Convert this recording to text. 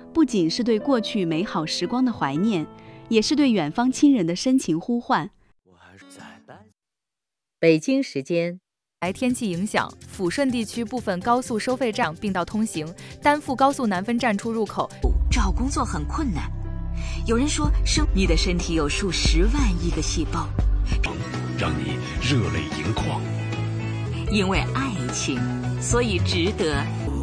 不仅是对过去美好时光的怀念，也是对远方亲人的深情呼唤。 北京时间。 天气影响，抚顺地区部分高速收费站并道通行，丹阜高速南分站出入口。 找工作很困难，有人说你的身体有数10万亿个细胞， 让你热泪盈眶。 因为爱情，所以值得。